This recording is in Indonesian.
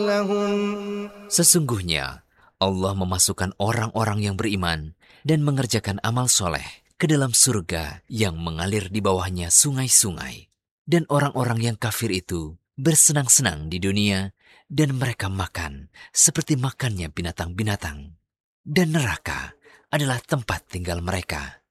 لهم. Sesungguhnya Allah memasukkan orang-orang yang beriman dan mengerjakan amal soleh ke dalam surga yang mengalir di bawahnya sungai-sungai. Dan orang-orang yang kafir itu bersenang-senang di dunia dan mereka makan seperti makannya binatang-binatang. Dan neraka adalah tempat tinggal mereka.